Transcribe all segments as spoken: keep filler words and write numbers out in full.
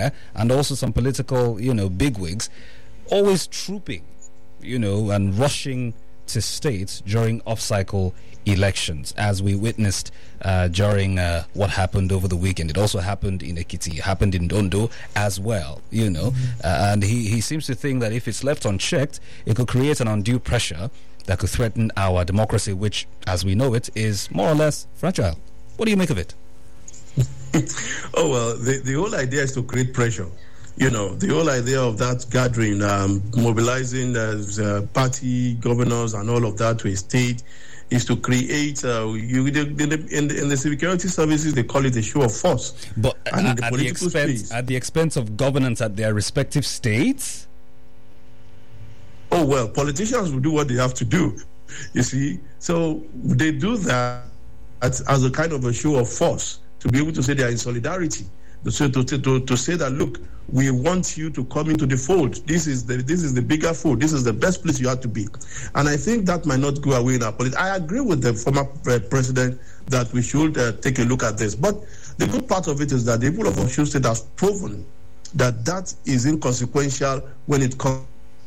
there, and also some political, you know, bigwigs, always trooping, you know, and rushing to states during off-cycle elections, as we witnessed uh, during uh, what happened over the weekend. It also happened in Ekiti, it happened in Ondo as well, you know, mm-hmm. uh, and he, he seems to think that if it's left unchecked, it could create an undue pressure that could threaten our democracy, which, as we know it, is more or less fragile. What do you make of it? Oh, well, the, the whole idea is to create pressure. You know, the whole idea of that gathering, um, mobilizing uh, uh, party governors and all of that to a state, is to create, uh, you, in, the, in, the, in the security services, they call it a show of force. But and at, the at, the expense, space, at the expense of governance at their respective states? Oh, well, politicians will do what they have to do, you see. So they do that as, as a kind of a show of force, to be able to say they are in solidarity. So to, to, to say that, look, we want you to come into the fold. This is the this is the bigger fold. This is the best place you have to be. And I think that might not go away in our politics. I agree with the former uh, president that we should uh, take a look at this. But the good part of it is that the people of Osun State have proven that that is inconsequential when it comes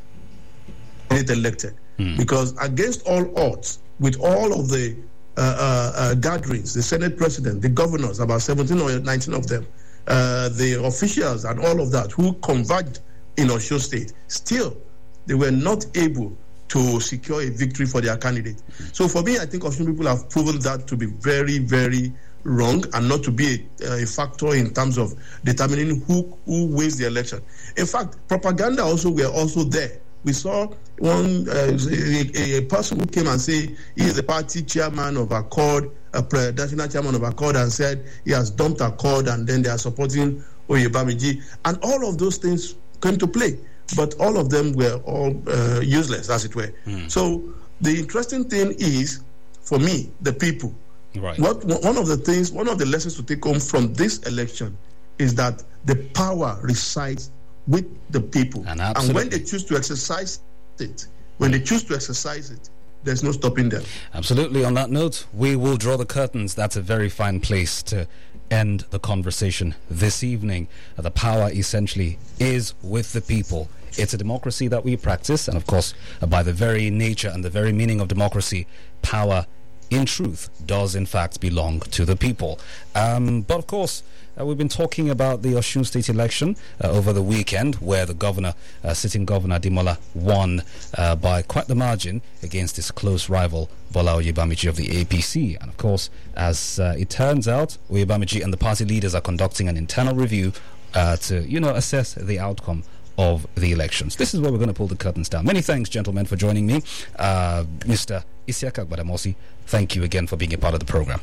to it elected. Hmm. Because against all odds, with all of the uh, uh, uh, gatherings, the Senate president, the governors, about seventeen or nineteen of them, Uh, the officials and all of that who converged in Osun State, still they were not able to secure a victory for their candidate. So for me, I think Osun people have proven that to be very, very wrong and not to be a, a factor in terms of determining who, who wins the election. In fact, propaganda also were also there. We saw one uh, a, a person who came and said he is the party chairman of Accord, a national chairman of Accord, and said he has dumped Accord, and then they are supporting Oyebamiji, and all of those things came to play, but all of them were all uh, useless, as it were. Mm. So the interesting thing is, for me, the people. Right. What one of the things, one of the lessons to take home from this election is that the power resides with the people, and, and when they choose to exercise it, when they choose to exercise it, there's no stopping them. Absolutely. On that note, we will draw the curtains. That's a very fine place to end the conversation this evening. The power essentially is with the people. It's a democracy that we practice, and of course, by the very nature and the very meaning of democracy, power in truth does in fact belong to the people. Um, but of course, Uh, we've been talking about the Osun State election uh, over the weekend, where the governor, uh, sitting governor Ademola, won uh, by quite the margin against his close rival Bola Oyebamiji of the A P C. And of course, as uh, it turns out, Oyebamiji and the party leaders are conducting an internal review uh, to, you know, assess the outcome of the elections. This is where we're going to pull the curtains down. Many thanks, gentlemen, for joining me. Uh, Mister Isiaka Gbadamosi, thank you again for being a part of the program.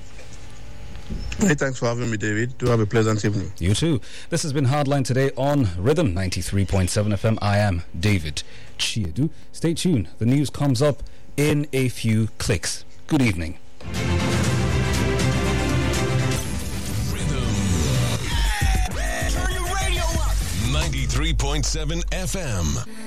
Hey, thanks for having me, David. Do have a pleasant evening. You too. This has been Hardline today on Rhythm ninety-three point seven F M. I am David Chiedu. Stay tuned. The news comes up in a few clicks. Good evening. Rhythm. Turn your radio up. ninety-three point seven F M.